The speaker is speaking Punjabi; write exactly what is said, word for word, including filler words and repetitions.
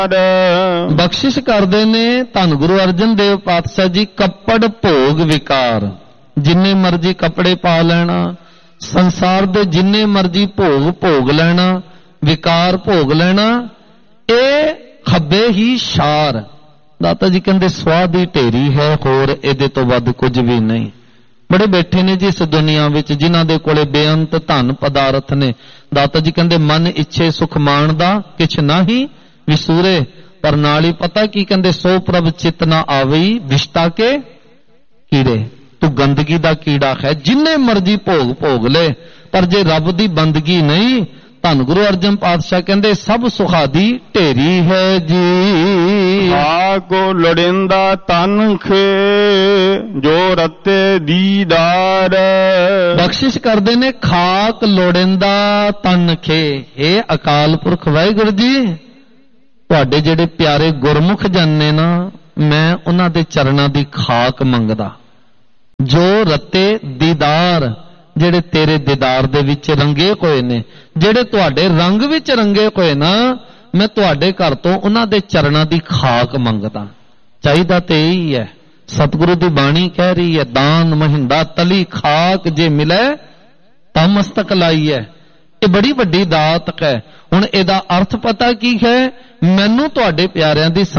ਬਖਸ਼ਿਸ਼ ਕਰਦੇ ਨੇ ਧੰਨ ਗੁਰੂ ਅਰਜਨ ਦੇਵ ਪਾਤਸ਼ਾਹ ਜੀ। ਕੱਪੜ ਭੋਗ ਵਿਕਾਰ, ਜਿੰਨੇ ਮਰਜ਼ੀ ਕੱਪੜੇ ਪਾ ਲੈਣਾ, ਸੰਸਾਰ ਦੇ ਜਿੰਨੇ ਮਰਜ਼ੀ ਭੋਗ ਭੋਗ ਲੈਣਾ, ਵਿਕਾਰ ਭੋਗ ਲੈਣਾ, ਇਹ ਖੱਬੇ ਹੀ ਸ਼ਾਰ। ਦਾਤਾ ਜੀ ਕਹਿੰਦੇ ਸਵਾਹ ਦੀ ਢੇਰੀ ਹੈ, ਹੋਰ ਇਹਦੇ ਤੋਂ ਵੱਧ ਕੁਝ ਵੀ ਨਹੀਂ। ਬੜੇ ਬੈਠੇ ਨੇ ਜੀ ਇਸ ਦੁਨੀਆ ਵਿੱਚ ਜਿਨ੍ਹਾਂ ਦੇ ਕੋਲੇ ਬੇਅੰਤ ਧਨ ਪਦਾਰਥ ਨੇ। ਦਾਤਾ ਜੀ ਕਹਿੰਦੇ ਮਨ ਇੱਛੇ ਸੁਖ ਮਾਣ ਦਾ ਕਿਛ ਨਾਹੀ ਵਿਸੂਰੇ, ਪਰ ਨਾਲ ਹੀ ਪਤਾ ਕੀ ਕਹਿੰਦੇ, ਸੋ ਪ੍ਰਭ ਚਿਤ ਨਾ ਆਵਈ ਵਿਸ਼ਟਾ ਕੇ ਕੀੜੇ। ਤੂੰ ਗੰਦਗੀ ਦਾ ਕੀੜਾ ਹੈ, ਜਿੰਨੇ ਮਰਜ਼ੀ ਭੋਗ ਭੋਗ ਲੈ, ਪਰ ਜੇ ਰੱਬ ਦੀ ਬੰਦਗੀ ਨਹੀਂ, ਧੰਨ ਗੁਰੂ ਅਰਜਨ ਪਾਤਸ਼ਾਹ ਕਹਿੰਦੇ ਸਭ ਸੁਖਾ ਦੀ ਢੇਰੀ ਹੈ ਜੀ। ਆਗੋ ਲੋੜਿੰਦਾ ਤਨ ਖੇ ਜੋ ਰਤੇ ਦੀਦਾਰ। ਬਖਸ਼ਿਸ਼ ਕਰਦੇ ਨੇ ਖਾਕ ਲੋੜਿੰਦਾ ਤਨ ਖੇ। ਇਹ ਅਕਾਲ ਪੁਰਖ ਵਾਹਿਗੁਰੂ ਜੀ, ਤੁਹਾਡੇ ਜਿਹੜੇ ਪਿਆਰੇ ਗੁਰਮੁਖ ਜਨ ਨੇ ਨਾ, ਮੈਂ ਉਹਨਾਂ ਦੇ ਚਰਨਾਂ ਦੀ ਖਾਕ ਮੰਗਦਾ। ਜੋ ਰਤੇ ਦੀਦਾਰ, ਜਿਹੜੇ ਤੇਰੇ ਦੀਦਾਰ ਦੇ ਵਿੱਚ ਰੰਗੇ ਹੋਏ ਨੇ, ਜਿਹੜੇ ਤੁਹਾਡੇ ਰੰਗ ਵਿੱਚ ਰੰਗੇ ਹੋਏ ਨਾ, ਮੈਂ ਤੁਹਾਡੇ ਘਰ ਤੋਂ ਉਹਨਾਂ ਦੇ ਚਰਨਾਂ ਦੀ ਖਾਕ ਮੰਗਦਾ। ਚਾਹੀਦਾ ਤੇ ਇਹੀ ਹੈ। ਸਤਿਗੁਰੂ ਦੀ ਬਾਣੀ ਕਹਿ ਰਹੀ ਹੈ, ਦਾਨ ਮਹਿੰਦਾ ਤਲੀ ਖਾਕ ਜੇ ਮਿਲੇ ਤਾਂ ਮਸਤਕ ਲਾਈ ਹੈ। ਇਹ ਬੜੀ ਵੱਡੀ ਦਾਤ ਹੈ। ਹੁਣ ਇਹਦਾ ਅਰਥ ਪਤਾ ਕੀ ਹੈ? ਮੈਨੂੰ ਤੁਹਾਡੇ ਪਿਆਰਿਆਂ ਦੀ